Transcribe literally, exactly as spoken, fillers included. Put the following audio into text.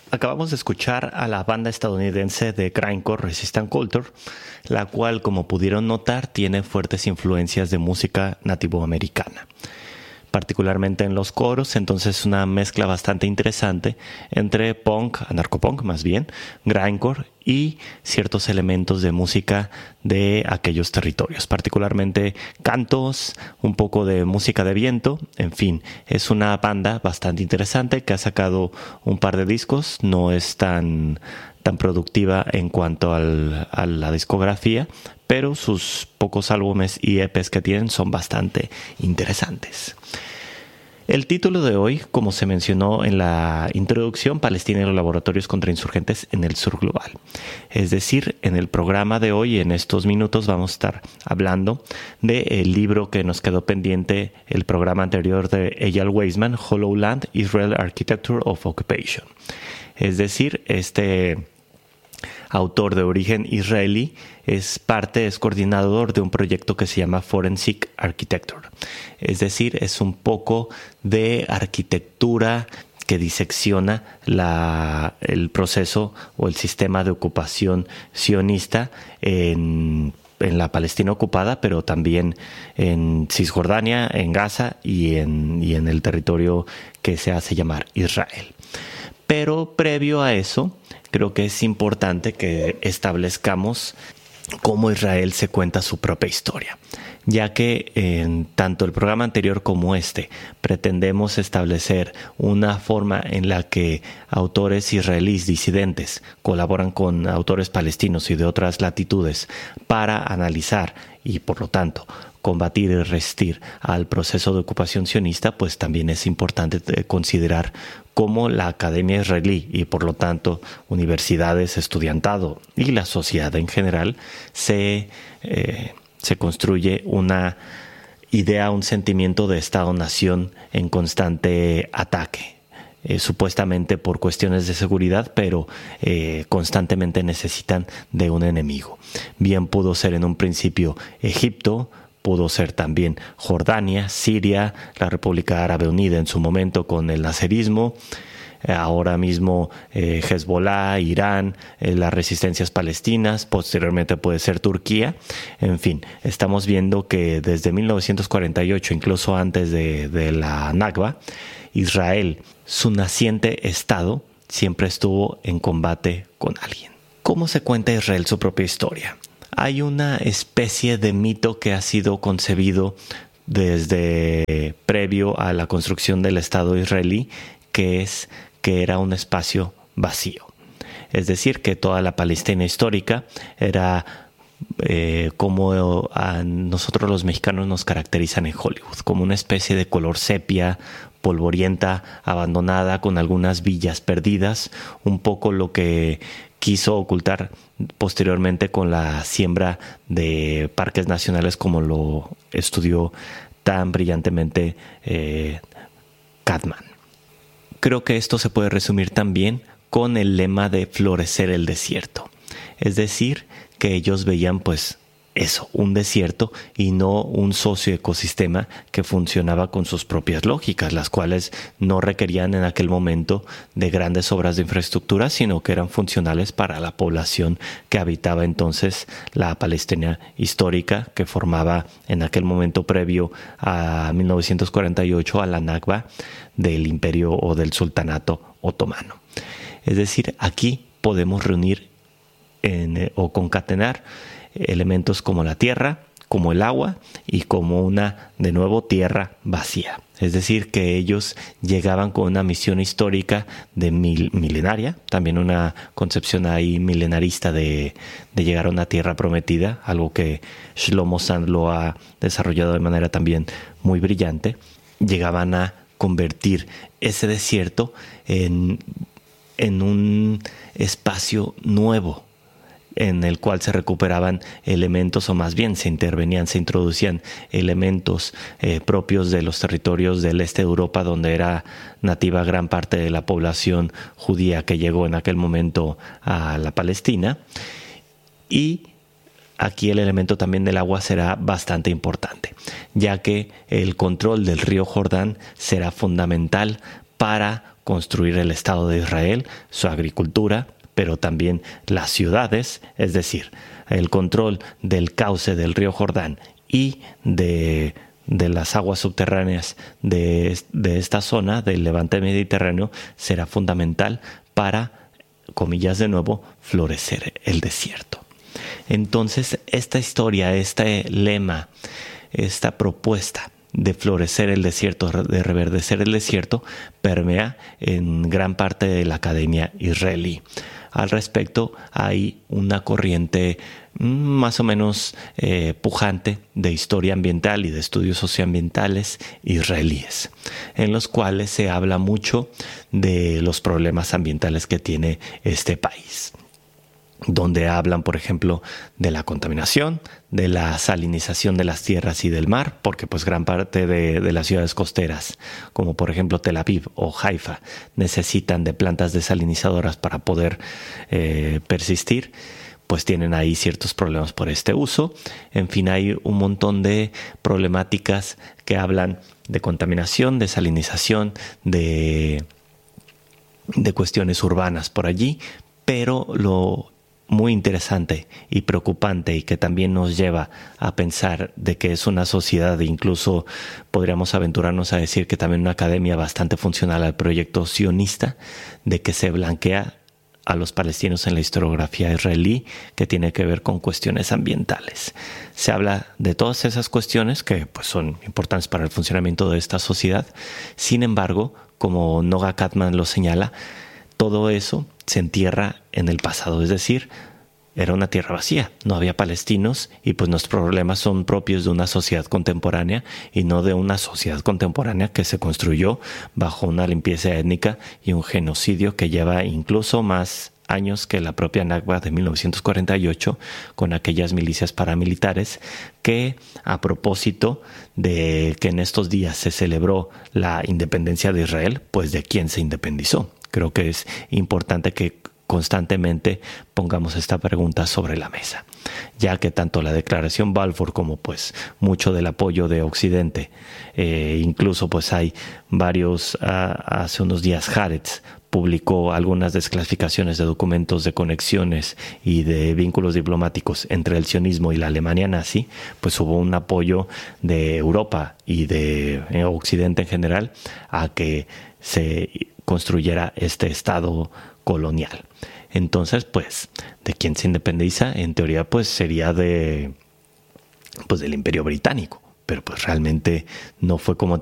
Acabamos de escuchar a la banda estadounidense de grindcore Resistance Culture, la cual, como pudieron notar, tiene fuertes influencias de música nativoamericana, particularmente en los coros. Entonces una mezcla bastante interesante entre punk, anarcopunk más bien, grindcore y ciertos elementos de música de aquellos territorios, particularmente cantos, un poco de música de viento. En fin, es una banda bastante interesante que ha sacado un par de discos. No es tan, tan productiva en cuanto al, a la discografía, pero sus pocos álbumes y E Pes que tienen son bastante interesantes. El título de hoy, como se mencionó en la introducción, Palestina y los laboratorios contrainsurgentes en el sur global. Es decir, en el programa de hoy, en estos minutos, vamos a estar hablando del libro que nos quedó pendiente el programa anterior de Eyal Weizman, Hollow Land, Israel Architecture of Occupation. Es decir, este autor de origen israelí es parte, es coordinador de un proyecto que se llama Forensic Architecture. Es decir, es un poco de arquitectura que disecciona la, el proceso o el sistema de ocupación sionista en, en la Palestina ocupada, pero también en Cisjordania, en Gaza y en, y en el territorio que se hace llamar Israel. Pero previo a eso, creo que es importante que establezcamos cómo Israel se cuenta su propia historia, ya que en tanto el programa anterior como este pretendemos establecer una forma en la que autores israelíes disidentes colaboran con autores palestinos y de otras latitudes para analizar y por lo tanto combatir y resistir al proceso de ocupación sionista, pues también es importante considerar cómo la academia israelí y por lo tanto universidades, estudiantado y la sociedad en general se, eh, se construye una idea, un sentimiento de Estado-nación en constante ataque. Eh, supuestamente por cuestiones de seguridad, pero eh, constantemente necesitan de un enemigo. Bien pudo ser en un principio Egipto, pudo ser también Jordania, Siria, la República Árabe Unida en su momento con el nacerismo, eh, ahora mismo eh, Hezbollah, Irán, eh, las resistencias palestinas, posteriormente puede ser Turquía. En fin, estamos viendo que desde mil novecientos cuarenta y ocho, incluso antes de, de la Nakba, Israel, su naciente Estado, siempre estuvo en combate con alguien. ¿Cómo se cuenta Israel su propia historia? Hay una especie de mito que ha sido concebido desde previo a la construcción del Estado israelí, que es que era un espacio vacío. Es decir, que toda la Palestina histórica era eh, como a nosotros los mexicanos nos caracterizan en Hollywood, como una especie de color sepia, polvorienta, abandonada, con algunas villas perdidas, un poco lo que quiso ocultar posteriormente con la siembra de parques nacionales, como lo estudió tan brillantemente eh, Katman. Creo que esto se puede resumir también con el lema de florecer el desierto. Es decir, que ellos veían pues eso, un desierto y no un socioecosistema que funcionaba con sus propias lógicas, las cuales no requerían en aquel momento de grandes obras de infraestructura, sino que eran funcionales para la población que habitaba entonces la Palestina histórica, que formaba en aquel momento previo a mil novecientos cuarenta y ocho a la Nakba del Imperio o del Sultanato Otomano. Es decir, aquí podemos reunir en, o concatenar elementos como la tierra, como el agua y como una, de nuevo, tierra vacía. Es decir, que ellos llegaban con una misión histórica de mil, milenaria, también una concepción ahí milenarista de, de llegar a una tierra prometida, algo que Shlomo Sand lo ha desarrollado de manera también muy brillante. Llegaban a convertir ese desierto en, en un espacio nuevo, en el cual se recuperaban elementos, o más bien se intervenían, se introducían elementos eh, propios de los territorios del este de Europa, donde era nativa gran parte de la población judía que llegó en aquel momento a la Palestina. Y aquí el elemento también del agua será bastante importante, ya que el control del río Jordán será fundamental para construir el Estado de Israel, su agricultura, pero también las ciudades, es decir, el control del cauce del río Jordán y de, de las aguas subterráneas de, de esta zona del levante mediterráneo será fundamental para, comillas de nuevo, florecer el desierto. Entonces, esta historia, este lema, esta propuesta de florecer el desierto, de reverdecer el desierto, permea en gran parte de la academia israelí. Al respecto, hay una corriente más o menos eh, pujante de historia ambiental y de estudios socioambientales israelíes, en los cuales se habla mucho de los problemas ambientales que tiene este país, donde hablan, por ejemplo, de la contaminación, de la salinización de las tierras y del mar, porque pues gran parte de, de las ciudades costeras, como por ejemplo Tel Aviv o Haifa, necesitan de plantas desalinizadoras para poder eh, persistir, pues tienen ahí ciertos problemas por este uso. En fin, hay un montón de problemáticas que hablan de contaminación, de salinización, de, de cuestiones urbanas por allí, pero lo muy interesante y preocupante, y que también nos lleva a pensar de que es una sociedad, e incluso podríamos aventurarnos a decir que también una academia bastante funcional al proyecto sionista, de que se blanquea a los palestinos en la historiografía israelí, que tiene que ver con cuestiones ambientales. Se habla de todas esas cuestiones que pues, son importantes para el funcionamiento de esta sociedad. Sin embargo, como Noga Katman lo señala, todo eso se entierra en el pasado, es decir, era una tierra vacía, no había palestinos y pues nuestros problemas son propios de una sociedad contemporánea y no de una sociedad contemporánea que se construyó bajo una limpieza étnica y un genocidio que lleva incluso más años que la propia Nakba de mil novecientos cuarenta y ocho, con aquellas milicias paramilitares que, a propósito de que en estos días se celebró la independencia de Israel, pues de quién se independizó. Creo que es importante que constantemente pongamos esta pregunta sobre la mesa, ya que tanto la declaración Balfour como pues mucho del apoyo de Occidente, eh, incluso pues hay varios, uh, hace unos días Haaretz publicó algunas desclasificaciones de documentos de conexiones y de vínculos diplomáticos entre el sionismo y la Alemania nazi, pues hubo un apoyo de Europa y de eh, Occidente en general a que se construyera este Estado colonial. Entonces, pues, ¿de quién se independiza? En teoría, pues, sería de, pues, del Imperio Británico, pero pues realmente no fue como